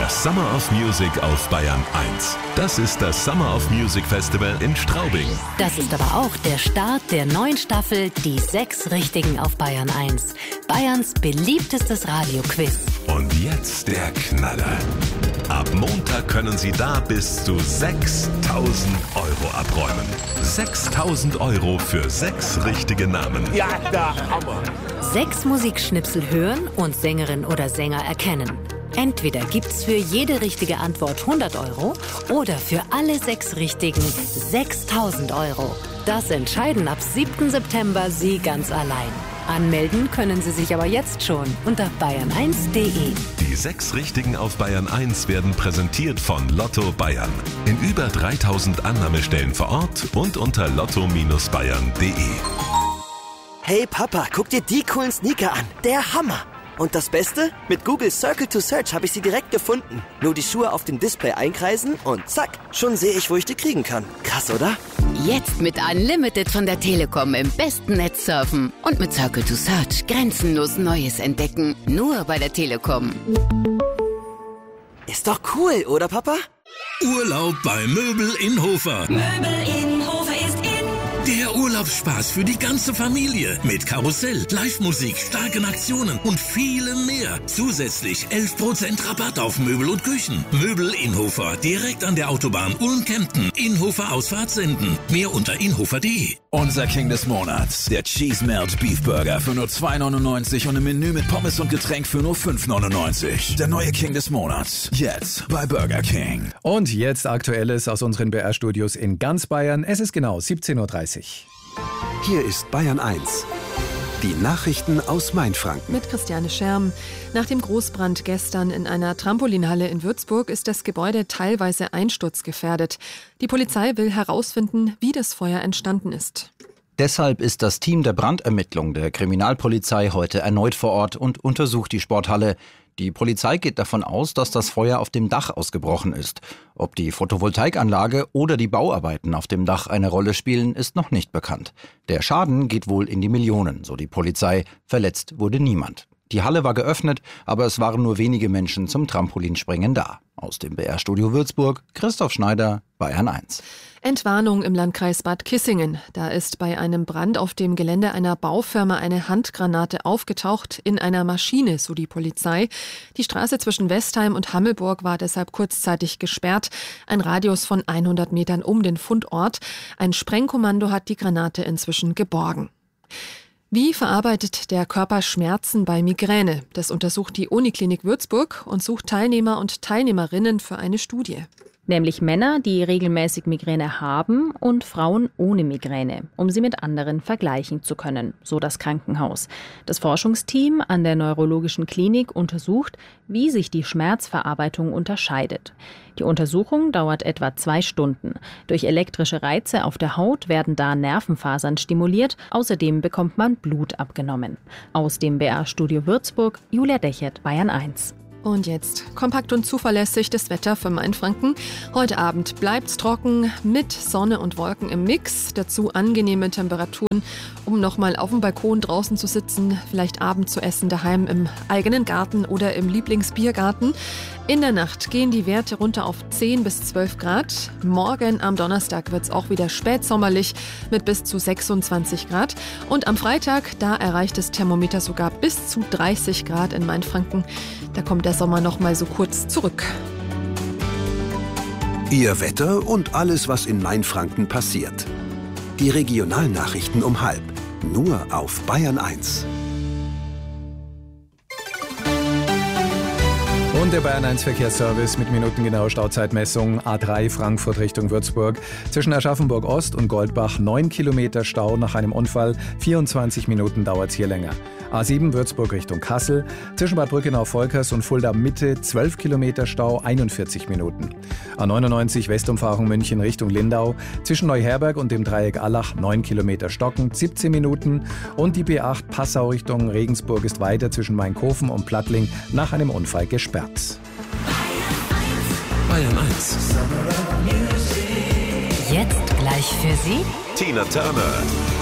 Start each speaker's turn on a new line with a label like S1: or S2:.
S1: Das Summer of Music auf Bayern 1. Das ist das Summer of Music Festival in Straubing.
S2: Das ist aber auch der Start der neuen Staffel Die 6 Richtigen auf Bayern 1. Bayerns beliebtestes Radioquiz.
S1: Und jetzt der Knaller. Ab Montag können Sie da bis zu 6.000 Euro abräumen. 6.000 Euro für 6 richtige Namen.
S3: Ja, der Hammer.
S2: 6 Musikschnipsel hören und Sängerin oder Sänger erkennen. Entweder gibt's für jede richtige Antwort 100 Euro oder für alle 6 Richtigen 6.000 Euro. Das entscheiden ab 7. September Sie ganz allein. Anmelden können Sie sich aber jetzt schon unter bayern1.de.
S1: Die 6 Richtigen auf Bayern 1 werden präsentiert von Lotto Bayern. In über 3.000 Annahmestellen vor Ort und unter lotto-bayern.de.
S4: Hey Papa, guck dir die coolen Sneaker an. Der Hammer! Und das Beste? Mit Google Circle to Search habe ich sie direkt gefunden. Nur die Schuhe auf dem Display einkreisen und zack, schon sehe ich, wo ich die kriegen kann. Krass, oder?
S5: Jetzt mit Unlimited von der Telekom im besten Netz surfen und mit Circle to Search grenzenlos Neues entdecken. Nur bei der Telekom.
S4: Ist doch cool, oder Papa?
S6: Urlaub bei Möbel in Hofer.
S7: Möbel in Hofer ist in.
S6: Der Urlaubsspaß für die ganze Familie. Mit Karussell, Live-Musik, starken Aktionen und vielem mehr. Zusätzlich 11% Rabatt auf Möbel und Küchen. Möbel Inhofer, direkt an der Autobahn Ulm-Kempten. Inhofer Ausfahrt senden. Mehr unter inhofer.de.
S8: Unser King des Monats, der Cheese Melt Beef Burger für nur 2,99 und ein Menü mit Pommes und Getränk für nur 5,99. Der neue King des Monats, jetzt bei Burger King.
S9: Und jetzt Aktuelles aus unseren BR-Studios in ganz Bayern. Es ist genau 17.30 Uhr.
S10: Hier ist Bayern 1. Die Nachrichten aus Mainfranken.
S11: Mit Christiane Scherm. Nach dem Großbrand gestern in einer Trampolinhalle in Würzburg ist das Gebäude teilweise einsturzgefährdet. Die Polizei will herausfinden, wie das Feuer entstanden ist.
S12: Deshalb ist das Team der Brandermittlung der Kriminalpolizei heute erneut vor Ort und untersucht die Sporthalle. Die Polizei geht davon aus, dass das Feuer auf dem Dach ausgebrochen ist. Ob die Photovoltaikanlage oder die Bauarbeiten auf dem Dach eine Rolle spielen, ist noch nicht bekannt. Der Schaden geht wohl in die Millionen, so die Polizei. Verletzt wurde niemand. Die Halle war geöffnet, aber es waren nur wenige Menschen zum Trampolinspringen da. Aus dem BR-Studio Würzburg, Christoph Schneider, Bayern 1.
S11: Entwarnung im Landkreis Bad Kissingen. Da ist bei einem Brand auf dem Gelände einer Baufirma eine Handgranate aufgetaucht in einer Maschine, so die Polizei. Die Straße zwischen Westheim und Hammelburg war deshalb kurzzeitig gesperrt. Ein Radius von 100 Metern um den Fundort. Ein Sprengkommando hat die Granate inzwischen geborgen. Wie verarbeitet der Körper Schmerzen bei Migräne? Das untersucht die Uniklinik Würzburg und sucht Teilnehmer und Teilnehmerinnen für eine Studie.
S13: Nämlich Männer, die regelmäßig Migräne haben und Frauen ohne Migräne, um sie mit anderen vergleichen zu können, so das Krankenhaus. Das Forschungsteam an der Neurologischen Klinik untersucht, wie sich die Schmerzverarbeitung unterscheidet. Die Untersuchung dauert etwa 2 Stunden. Durch elektrische Reize auf der Haut werden da Nervenfasern stimuliert. Außerdem bekommt man Blut abgenommen. Aus dem BR-Studio Würzburg, Julia Dechert, Bayern 1.
S11: Und jetzt kompakt und zuverlässig das Wetter für Mainfranken. Heute Abend bleibt's trocken mit Sonne und Wolken im Mix. Dazu angenehme Temperaturen, um nochmal auf dem Balkon draußen zu sitzen, vielleicht Abend zu essen, daheim im eigenen Garten oder im Lieblingsbiergarten. In der Nacht gehen die Werte runter auf 10 bis 12 Grad. Morgen am Donnerstag wird's auch wieder spätsommerlich mit bis zu 26 Grad. Und am Freitag, da erreicht das Thermometer sogar bis zu 30 Grad in Mainfranken. Da kommt der Sommer noch mal so kurz zurück.
S10: Ihr Wetter und alles, was in Mainfranken passiert. Die Regionalnachrichten um 12:30. Nur auf Bayern 1.
S9: Und der Bayern 1 Verkehrsservice mit minutengenauer Stauzeitmessung. A3 Frankfurt Richtung Würzburg. Zwischen Aschaffenburg Ost und Goldbach 9 Kilometer Stau nach einem Unfall. 24 Minuten dauert es hier länger. A7 Würzburg Richtung Kassel. Zwischen Bad Brückenau-Volkers und Fulda Mitte 12 Kilometer Stau, 41 Minuten. A99 Westumfahrung München Richtung Lindau. Zwischen Neuherberg und dem Dreieck Allach 9 Kilometer stockend, 17 Minuten. Und die B8 Passau Richtung Regensburg ist weiter zwischen Mainkofen und Plattling nach einem Unfall gesperrt.
S1: Bayern 1.
S2: Jetzt gleich für Sie
S1: Tina Turner.